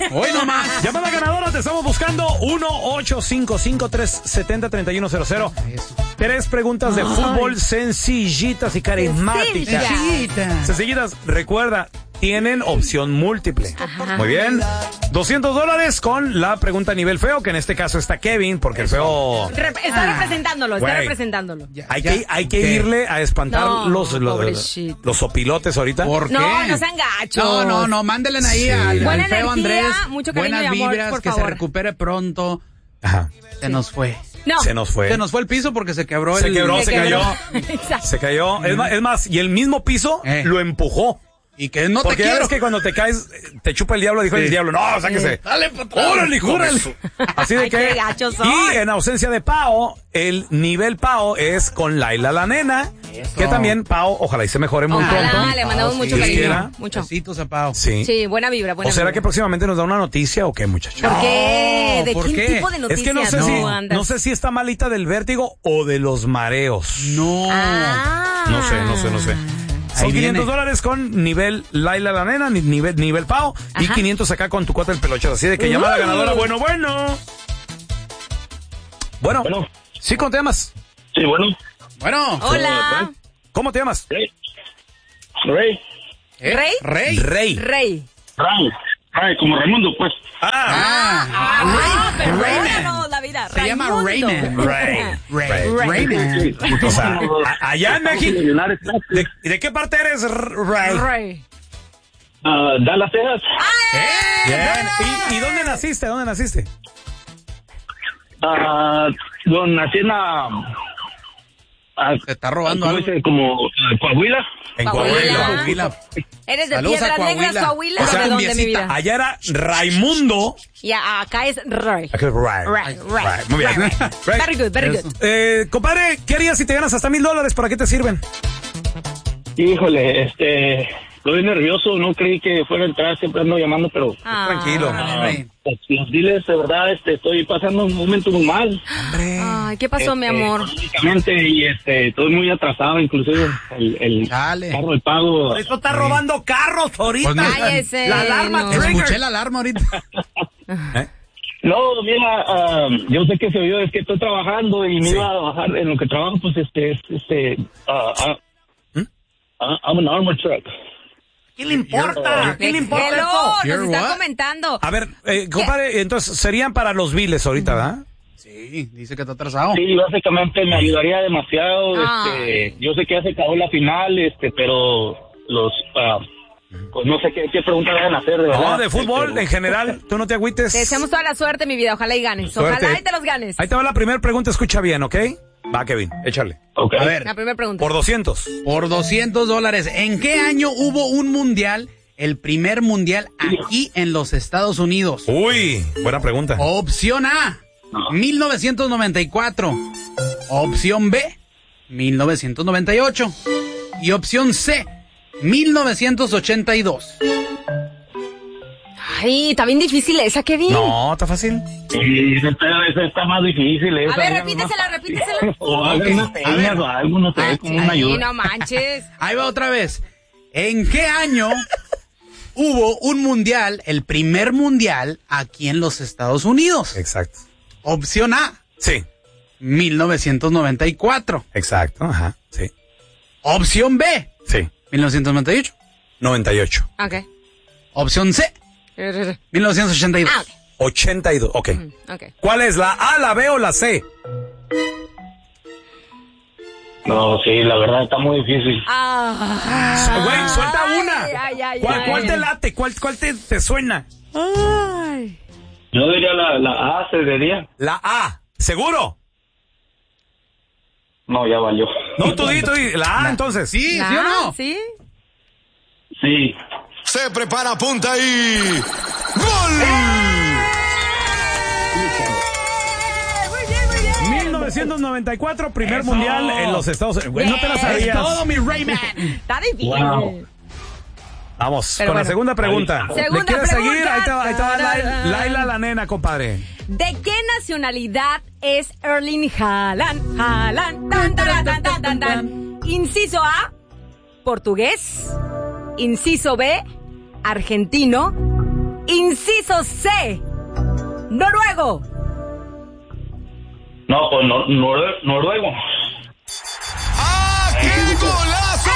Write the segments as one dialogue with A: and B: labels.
A: Hoy nomás.
B: Llamada ganadora, te estamos buscando 1-855-370-3100. 3 preguntas de fútbol sencillitas y carismáticas. Sencillitas, recuerda, tienen opción múltiple.
C: Ajá.
B: Muy bien. $200 con la pregunta a nivel feo, que en este caso está Kevin, porque el feo...
C: Está representándolo,
B: Güey.
C: está representándolo.
B: Hay que irle a espantar
C: No,
B: los sopilotes ahorita.
A: ¿Por qué?
C: No sean gachos.
A: No, mándenle ahí
B: Sí.
A: al
C: Buena
A: feo
C: energía,
A: Andrés.
C: mucho cariño
A: buenas
C: y amor,
A: vibras,
C: por
A: que
C: favor.
A: se recupere pronto.
B: Ajá.
A: Se nos fue.
C: No.
B: Se nos fue.
A: Se nos fue el piso porque se quebró
B: Se quebró, se cayó.
C: Exacto.
B: Se cayó. Es más, y el mismo piso lo empujó.
A: Y que no
B: Porque
A: te
B: ya
A: quiero.
B: ves que cuando te caes, te chupa el diablo, dijo el diablo. No, sáquese.
A: Dale, patrón.
B: ¡Órale, hijo de su- Así de
C: Ay, qué
B: que.
C: gachos son.
B: Y en ausencia de Pao, el nivel Pao es con Laila la nena. Que también Pao, ojalá y se mejore muy
C: Ojalá,
B: pronto.
C: le mandamos mucho
B: Dios
C: cariño.
B: quiera.
C: Mucho.
A: Besitos a Pau.
B: Sí.
C: Sí, buena vibra, buena
B: ¿O será
C: vibra.
B: que próximamente nos da una noticia o qué, muchachos?
C: ¿Por qué? ¿De
A: ¿por
C: qué
A: qué?
C: tipo de noticias
B: Es que
C: andas?
B: no sé si está malita del vértigo o de los mareos.
A: No.
C: Ah.
B: No sé. Son
A: Ahí viene.
B: $500 con nivel Laila la nena, nivel Pao, y
C: Ajá.
B: 500 acá con tu cuate el pelocho. Así de que llamada ganadora, bueno. Bueno, sí, ¿cómo te llamas?
D: Sí, bueno.
A: Bueno.
C: Hola.
B: ¿Cómo te llamas?
D: Rey.
C: ¿Rey?
B: Rey.
D: Ray, como Raimundo, pues.
C: Perdónanos la vida.
A: Se llama
C: Raimundo.
A: Rayman.
B: O sea, allá en México. ¿De qué parte eres, Ray?
C: Rey.
D: Dallas, Texas.
B: Bien. ¿Y dónde naciste?
D: Nací en
A: Se está robando
D: ¿cómo
A: algo.
D: dice? Como Coahuila.
B: En
A: Coahuila.
C: ¿Eres de
A: Saludos a
C: Piedras
A: Coahuila.
C: Negras, Coahuila?
A: O
C: ¿O
A: sea,
C: de dónde, mi
A: cumbiecita.
C: vida?
B: Allá era Raimundo.
C: Y acá es Rey.
B: Aquí es Ray.
C: Right.
B: Muy bien. Ray.
C: Very good.
B: Compadre, ¿qué harías si te ganas hasta $1,000? ¿Para qué te sirven?
D: Híjole, estoy nervioso, no creí que fuera a entrar, siempre ando llamando, pero
B: Tranquilo.
D: los diles, de verdad, estoy pasando un momento muy mal.
C: Ay, ¿qué pasó, mi amor?
D: Económicamente, y estoy muy atrasado, inclusive el
A: Dale.
D: carro de pago.
B: Esto está robando carros ahorita.
A: Pues no.
C: Cállese.
B: La alarma
C: no.
B: trigger.
A: Escuché la alarma ahorita.
D: No, mira, yo sé que se oyó, es que estoy trabajando y me iba a bajar en lo que trabajo, pues I'm an armor truck.
B: ¿Qué le importa? ¿Qué le importa
C: Hello,
B: eso?
C: nos
A: You're
C: está
A: what?
C: comentando.
B: A ver, compadre, entonces serían para los biles ahorita, ¿verdad?
A: Sí, dice que está atrasado.
D: Sí, básicamente me ayudaría demasiado. Yo sé que ya se acabó la final, pero pues no sé qué preguntas van a hacer, de verdad.
B: No, de fútbol
D: Pero-
B: en general, tú no te agüites.
C: Te deseamos toda la suerte, mi vida. Ojalá y ganes.
B: Suerte.
C: Ojalá y te los ganes.
B: Ahí te va la primera pregunta, escucha bien, ¿ok? Va, Kevin, échale.
D: Ok.
A: A ver,
C: La primera pregunta.
B: Por 200.
A: por $200. ¿En qué año hubo un mundial? El primer mundial aquí en los Estados Unidos.
B: Uy, buena pregunta.
A: Opción A, 1994. Opción B, 1998. Y opción C, 1982.
C: Ay, está bien difícil esa, Kevin.
B: No, está fácil.
D: Sí, esa está más difícil.
C: A
D: esa,
C: ver,
D: ya
C: repítesela.
D: O hagan unas señas o algo, no sé, como una
C: Ay,
D: ayuda.
C: no manches.
A: Ahí va otra vez. ¿En qué año hubo un mundial, el primer mundial aquí en los Estados Unidos?
B: Exacto.
A: Opción A,
B: Sí,
A: 1994.
B: exacto, ajá, sí.
A: Opción B,
B: Sí,
A: 1998.
B: 98.
C: Ok.
A: Opción C, 1982.
C: Ah,
B: 82, ok.
C: ok.
B: ¿Cuál es, la A, la B o la C?
D: No, sí, la verdad está muy difícil.
B: Güey, suelta una.
C: Ay,
B: ¿Cuál te late? ¿Cuál te suena?
C: Ay.
D: Yo diría la A, se diría.
B: La A, ¿seguro?
D: No, ya valió.
B: No, tú di, la A entonces.
A: Sí, ¿sí o no?
C: ¿Sí?
D: Sí.
E: Se prepara, apunta y... ¡Gol!
B: 1994, primer mundial en los Estados Unidos. Güey, no te la
C: Yes.
B: sabías.
A: Todo mi Rayman.
C: Está difícil.
D: Wow.
B: Vamos,
C: Pero
B: con la
C: bueno.
B: segunda pregunta.
C: Segunda
B: ¿Le quieres
C: pregunta.
B: seguir? Ahí te va Laila la nena, compadre.
C: ¿De qué nacionalidad es Erling Haaland? Haaland. Tan, taran, tan, tan, tan, tan. Inciso A, portugués. Inciso B, argentino. Inciso C, noruego.
D: No, pues noruego.
E: ¡Ah, qué golazo!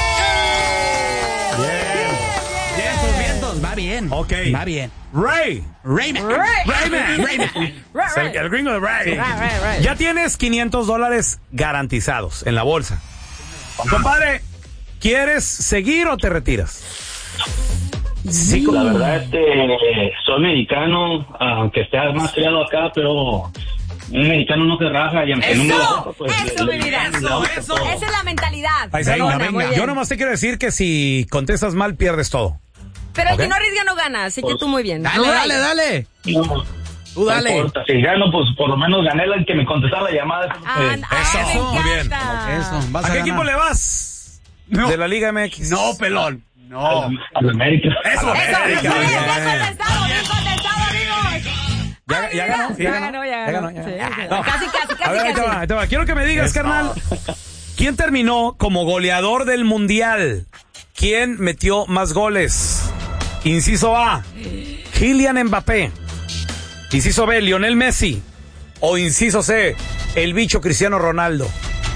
A: Vientos, va bien.
B: Ok.
A: Va bien.
B: Rayman. Es el gringo de Ray. Ya tienes $500 garantizados en la bolsa. Compadre, ¿quieres seguir o te retiras?
D: Sí, la verdad, soy mexicano, aunque esté más criado acá, pero un mexicano no se raja y aunque no me raja, pues...
C: Eso, mi vida.
B: Eso.
C: Esa es la mentalidad.
B: Paisano,
C: Venga.
B: yo nomás te quiero decir que si contestas mal, pierdes todo.
C: Pero
B: ¿Ok?
C: el que no arriesga no gana, así que tú muy bien.
A: Dale.
D: No,
A: Tú dale.
D: no importa, si gano, pues por lo menos gané el que me contestaba la llamada.
B: Eso, muy bien.
A: Eso, vas
B: ¿A qué
A: ganar.
B: equipo le vas?
A: No.
B: De la Liga MX.
A: No, pelón. No.
D: A la América.
B: Eso,
C: Eso,
B: América,
C: bien
B: bien.
C: contestado, amigos.
B: Ya ganó.
C: Ya ganó. Sí,
B: No.
C: Casi.
B: A ver, ahí te va. Quiero que me digas, carnal, ¿quién terminó como goleador del Mundial? ¿Quién metió más goles? Inciso A, Kylian Mbappé. Inciso B, Lionel Messi. O inciso C, el bicho Cristiano Ronaldo.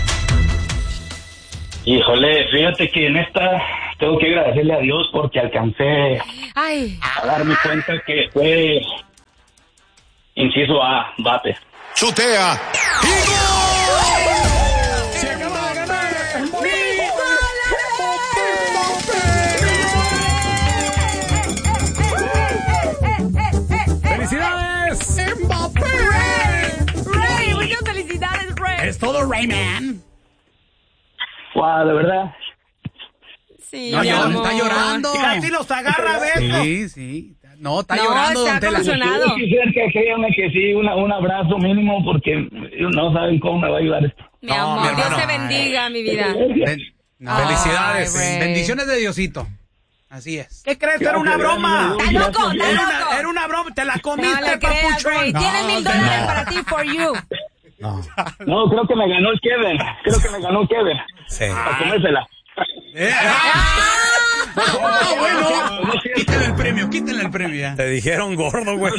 D: Híjole, fíjate que en esta tengo que agradecerle a Dios porque alcancé a darme cuenta que fue inciso A, Mbappé.
E: Chutea y gol.
B: Se acaba de ganar. ¡Felicidades!
C: Ray, muchas felicidades, Ray.
A: Es todo Rayman.
D: Wow, de verdad.
C: Sí,
A: No,
C: mi amor.
A: está llorando.
B: Casi los agarra, Beto.
A: Sí. No, está
C: No,
A: llorando,
C: está
A: don Tela.
C: conmocionado.
D: Yo quisiera que créanme que sí, un abrazo mínimo porque no saben cómo me va a ayudar esto.
C: Mi
B: No,
C: amor,
B: mi
C: Dios
B: hermano.
C: te bendiga, mi vida.
A: No.
B: Felicidades.
C: Ay, Ray.
A: Bendiciones de Diosito. Así es.
B: ¿Qué crees? Era una broma.
C: Está loco, está loco.
B: Era una broma. Te la
C: No
B: comiste,
C: le creas,
B: papuchón.
C: Ray. Tienes $1,000 para ti, for you.
D: No, creo que me ganó el Kevin.
B: Sí.
D: Para comérsela.
A: Bueno, quítenle el premio ya.
B: Te dijeron gordo, güey.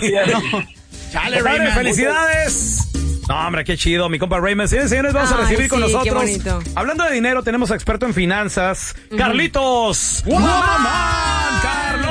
A: Chale,
B: Compadre,
A: Rayman.
B: felicidades. No, hombre, qué chido, mi compa Rayman. Señores, vamos a
C: Ay,
B: recibir con
C: sí, qué
B: nosotros.
C: bonito.
B: Hablando de dinero, tenemos a experto en finanzas, Carlitos. ¡Guamán!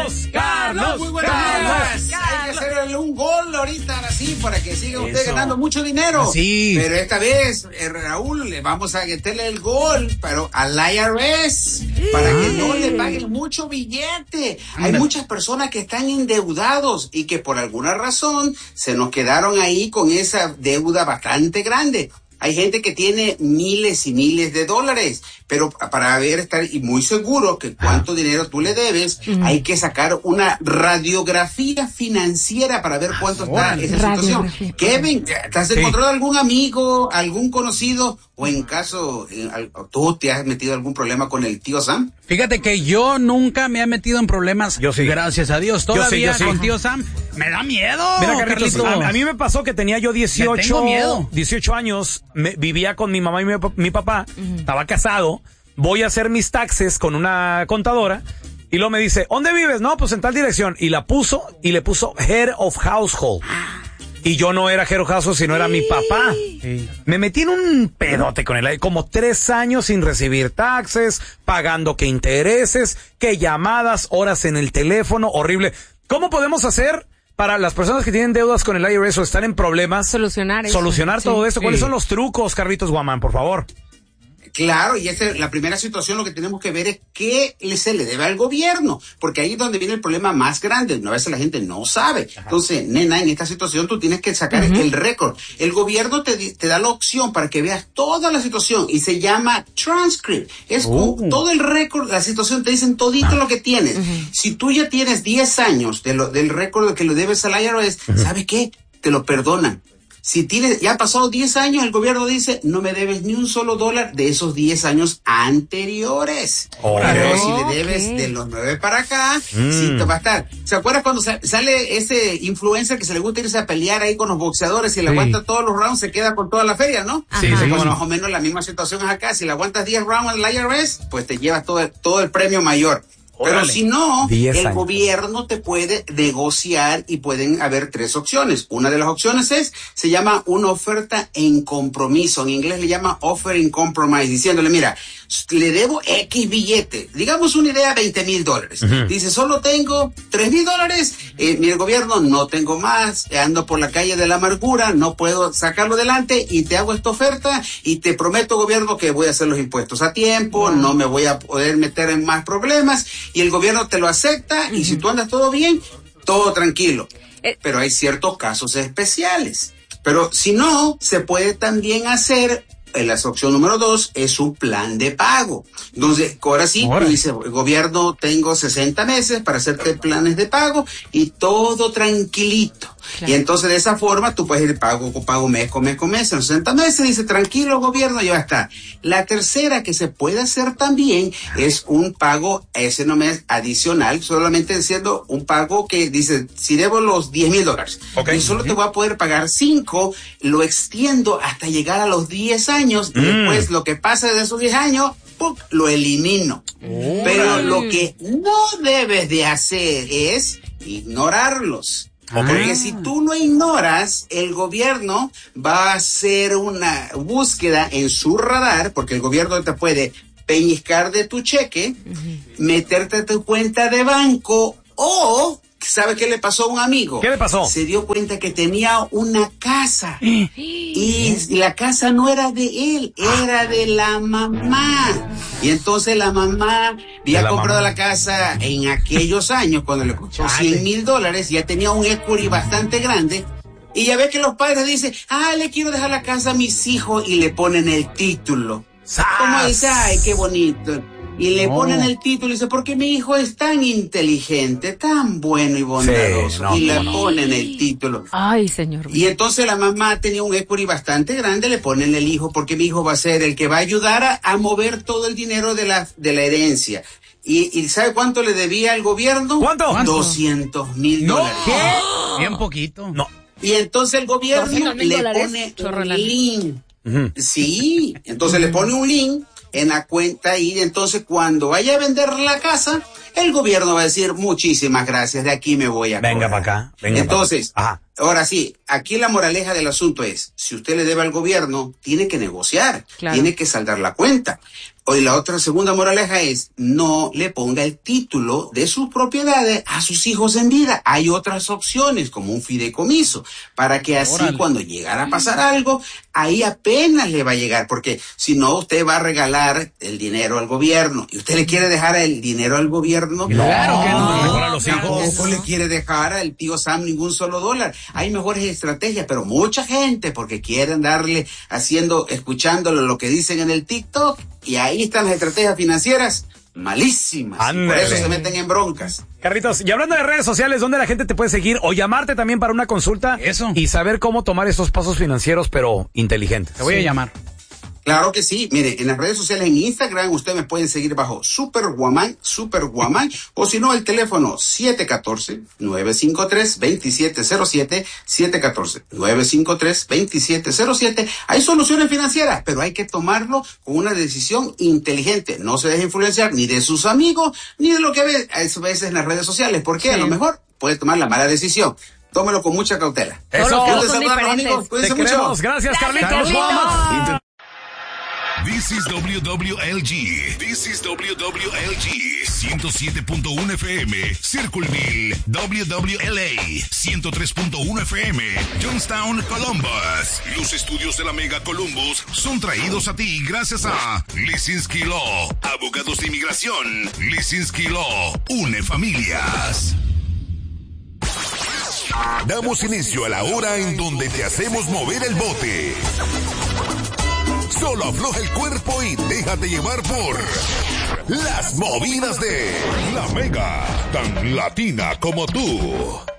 B: Carlos.
F: Muy buenos días. Hay que hacerle un gol ahorita, así, para que siga usted ganando mucho dinero.
A: Sí.
F: Pero esta vez, Raúl, le vamos a meterle el gol, pero al IRS, para que no le paguen mucho billete. Hay muchas personas que están endeudados y que por alguna razón se nos quedaron ahí con esa deuda bastante grande. Hay gente que tiene miles y miles de dólares, pero para estar y muy seguro que cuánto dinero tú le debes, hay que sacar una radiografía financiera para ver cuánto está esa situación. Kevin, ¿te has encontrado algún amigo, algún conocido, o en caso, tú te has metido algún problema con el tío Sam?
A: Fíjate que yo nunca me he metido en problemas.
B: Yo sí.
A: Gracias a Dios. Todavía
B: Yo sí.
A: con tío Sam me da miedo.
B: Mira, Carlitos, a mí me pasó que tenía yo 18 años, vivía con mi mamá y mi papá, estaba casado, voy a hacer mis taxes con una contadora, y luego me dice, ¿dónde vives? No, pues en tal dirección, y le puso Head of Household. Y yo no era Head of Household, sino era mi papá. Sí. Me metí en un pedote con él, como 3 años sin recibir taxes, pagando que intereses, que llamadas, horas en el teléfono, horrible. ¿Cómo podemos hacer para las personas que tienen deudas con el IRS o están en problemas?
C: Solucionar
B: todo esto. ¿Cuáles
A: Sí.
B: son los trucos, Carlitos Guamán, por favor?
F: Claro, y esa es la primera situación. Lo que tenemos que ver es qué se le debe al gobierno, porque ahí es donde viene el problema más grande. A veces la gente no sabe. Entonces, nena, en esta situación tú tienes que sacar el récord. El gobierno te da la opción para que veas toda la situación y se llama transcript. Es todo el récord, la situación, te dicen todito lo que tienes. Si tú ya tienes 10 años del récord que lo debes al IRS, ¿sabe qué? Te lo perdonan. Si ya ha pasado 10 años, el gobierno dice, no me debes ni un solo dólar de esos 10 años anteriores. Pero si le debes de los 9 para acá, sí te va a estar. ¿Se acuerdan cuando sale ese influencer que se le gusta irse a pelear ahí con los boxeadores y le aguanta todos los rounds, se queda con toda la feria, ¿no?
B: Sí,
F: Pues más o menos la misma situación es acá. Si le aguantas 10 rounds al IRS, pues te llevas todo el premio mayor. Pero si no, el
B: años.
F: gobierno te puede negociar y pueden haber 3 opciones. Una de las opciones se llama una oferta en compromiso. En inglés le llama offer in compromise, diciéndole, mira, le debo X billete. Digamos una idea, $20,000. Dice, solo tengo $3,000. Mira, gobierno, no tengo más. Ando por la calle de la amargura, no puedo sacarlo adelante y te hago esta oferta y te prometo, gobierno, que voy a hacer los impuestos a tiempo, no me voy a poder meter en más problemas. Y el gobierno te lo acepta y si tú andas todo bien, todo tranquilo. Pero hay ciertos casos especiales. Pero si no, se puede también hacer, la opción número 2 es un plan de pago. Entonces, ahora sí, tú dices, gobierno, tengo 60 meses para hacerte planes de pago y todo tranquilito. Claro. Y entonces de esa forma tú puedes ir pago con pago, mes con mes con mes, en 60 meses, dice, tranquilo gobierno, ya está. La tercera que se puede hacer también es un pago, ese no es adicional, solamente diciendo un pago que dice, si debo los $10,000, y solo te voy a poder pagar 5, lo extiendo hasta llegar a los 10 años, y después lo que pasa de esos 10 años, ¡pum!, lo elimino. Pero lo que no debes de hacer es ignorarlos. Porque si tú lo ignoras, el gobierno va a hacer una búsqueda en su radar, porque el gobierno te puede pellizcar de tu cheque, meterte a tu cuenta de banco o... ¿Sabe qué le pasó a un amigo?
B: ¿Qué le pasó?
F: Se dio cuenta que tenía una casa y la casa no era de él, era de la mamá. Y entonces la mamá había comprado la casa en aquellos años cuando le costó $100,000, ya tenía un equity bastante grande. Y ya ves que los padres dicen, le quiero dejar la casa a mis hijos y le ponen el título. Como dice, ay, qué bonito. Y le ponen el título y dice, porque mi hijo es tan inteligente, tan bueno y bondadoso. Y le ponen el título.
C: Ay, señor.
F: Y entonces la mamá tenía un equity bastante grande, le ponen el hijo, porque mi hijo va a ser el que va a ayudar a mover todo el dinero de la herencia. ¿Y sabe cuánto le debía al gobierno?
B: ¿Cuánto?
F: $200,000.
A: ¿Qué? Bien poquito.
B: No.
F: Y entonces el gobierno le pone un link. Sí, entonces le pone un link en la cuenta y entonces cuando vaya a vender la casa, el gobierno va a decir muchísimas gracias, de aquí me voy a
B: venga para acá. Venga
F: entonces, ahora sí, aquí la moraleja del asunto es, si usted le debe al gobierno, tiene que negociar, tiene que saldar la cuenta. Y la segunda moraleja es, no le ponga el título de sus propiedades a sus hijos en vida. Hay otras opciones, como un fideicomiso, para que así cuando llegara a pasar algo, ahí apenas le va a llegar, porque si no, usted va a regalar el dinero al gobierno. ¿Y usted le quiere dejar el dinero al gobierno?
A: Claro que no.
B: Mejor a los hijos.
F: Tampoco le quiere dejar al tío Sam ningún solo dólar. Hay mejores estrategias, pero mucha gente, porque quieren darle, escuchándolo lo que dicen en el TikTok, y ahí están las estrategias financieras malísimas. Por eso se meten en broncas.
B: Carlitos, y hablando de redes sociales, ¿dónde la gente te puede seguir o llamarte también para una consulta?
A: Eso.
B: Y saber cómo tomar esos pasos financieros, pero inteligentes.
A: Te voy a llamar.
F: Claro que sí. Mire, en las redes sociales, en Instagram, ustedes me pueden seguir bajo Superwoman, o si no, el teléfono 714-953-2707, 714-953-2707. Hay soluciones financieras, pero hay que tomarlo con una decisión inteligente. No se deje influenciar ni de sus amigos, ni de lo que ve a veces en las redes sociales, porque a lo mejor puede tomar la mala decisión. Tómelo con mucha cautela.
B: Eso.
F: Amigos, cuídense mucho.
B: Gracias, Carlitos.
E: This is WWLG. This is WWLG. 107.1 FM. Circleville. WWLA. 103.1 FM. Johnstown, Columbus. Los estudios de la Mega Columbus son traídos a ti gracias a Lisinski Law. Abogados de inmigración. Lisinski Law. Une familias. Damos inicio a la hora en donde te hacemos mover el bote. Solo afloja el cuerpo y déjate llevar por las movidas de La Mega, tan latina como tú.